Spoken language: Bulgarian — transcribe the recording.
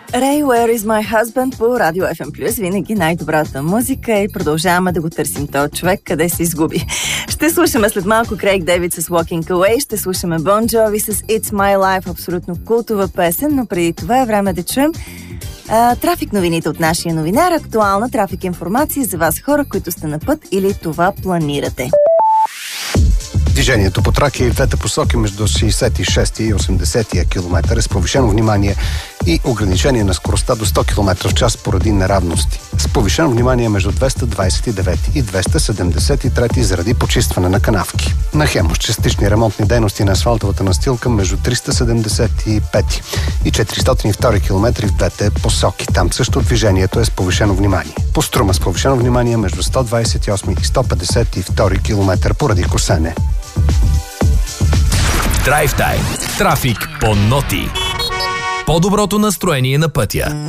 Ray, Where is my husband по Радио FM+. Винаги най-добрата музика и продължаваме да го търсим този човек, къде се изгуби. Ще слушаме след малко Крейг Дейвид с Walking Away, ще слушаме Bon Jovi с It's My Life, абсолютно култова песен, но преди това е време да чуем трафик новините от нашия новинар, актуална трафик информация за вас хора, които сте на път или това планирате. Движението по Тракия и в двете посоки между 66 и 80 км е с повишено внимание и ограничение на скоростта до 100 км в час поради неравности. С повишено внимание между 229 и 273 заради почистване на канавки. На Хемус частични ремонтни дейности на асфалтовата настилка между 375 и 402 км в двете посоки. Там също движението е с повишено внимание. По Струма с повишено внимание между 128 и 152 км поради косене. Драйв тайм. Трафик по ноти. По-доброто настроение на пътя.